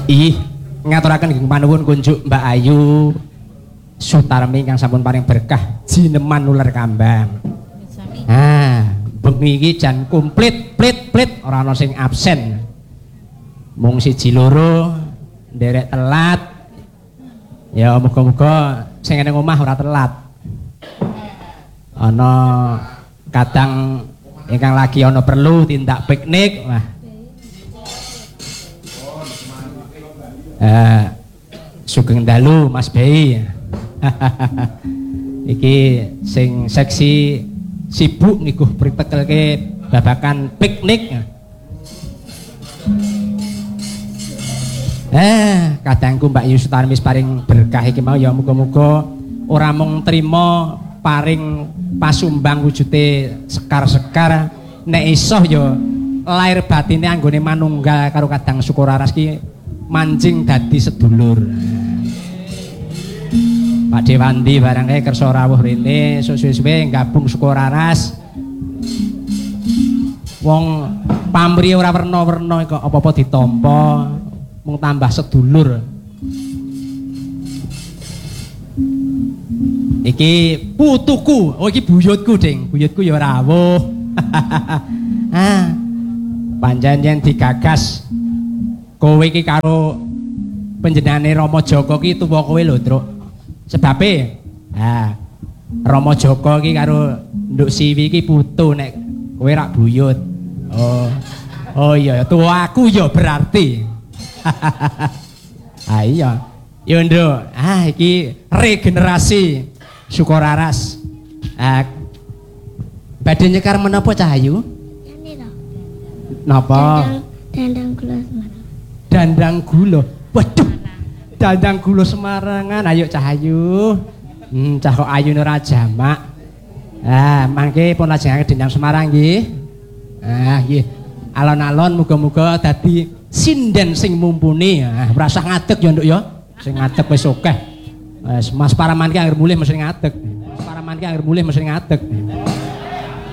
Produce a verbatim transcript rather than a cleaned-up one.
Ih, ngaturaken nggih panuwun kunjuk Mbak Ayu Sutarmi ingkang sampun paring berkah jineman ular kambang. Ah, bengi iki jan komplit, plit, plit ora ana sing absen. Mung siji loro nderek telat. Ya muga-muga sing ning omah ora telat. Ana kadang ingkang lagi ana perlu tindak piknik. Wah. Eh sugeng dalu Mas Bei. Iki sing seksi sibuk niku pritekelke babakan piknik. Eh, kadangku Mbak Yu Sutarmi paring berkah iki mau ya muga-muga ora mung trima paring pasumbang wujude sekar-sekar nek iso ya lair batine anggone manunggal karo Kadang Sukuraras ki mancing dadi sedulur. Pak Dewandi barangke kersa rawuh rene suwe-suwe gabung Sukuraras. Wong pamrih ora werna-werna kok apa-apa ditampa mung tambah sedulur. Iki putuku, oh iki buyutku, Ding. Buyutku ya rawuh. Ah. Pancen yen digagas kowe iki karo panjenengane Rama Jaka ki tuwa kowe lho, Truk. Sebabe ah Rama Jaka ki karo Nduk Siwi ki putu nek kowe rak buyut. Oh. Oh iya, tuwa aku ya berarti. Ah iya. Ya Nduk, ah iki regenerasi Sukuraras. Ah badhe nyekar menapa Cahayu? Ini lho. Napa? Dandang gula Semarang. Dandang gula. Waduh. Dandang gula Semarangan. Ayo Cahayu. Hmm, cah kok ayune ora jamak. Ah, mangke pun lajengake Dandang Semarang nggih. Ah, nggih. Alon-alon muga-muga dadi sinden sing mumpuni. Ah, ora usah ngadeg ya, Nduk ya. Sing ngadeg wis akeh. Wes Mas Paraman ki anggere mulih mesti ngadeg. Mas Paraman ki anggere mulih mesti ngadeg.